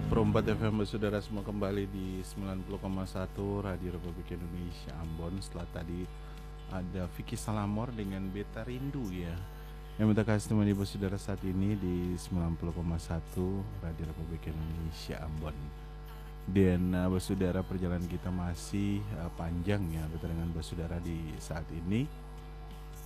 Perempat FM saudara semua kembali di 90,1 Radio Republik Indonesia Ambon. Setelah tadi ada Vicky Salamor dengan Beta Rindu ya. Yang minta kasih teman ibu saudara saat ini di 90,1 Radio Republik Indonesia Ambon. Dan saudara perjalanan kita masih panjang ya, betul dengan saudara di saat ini.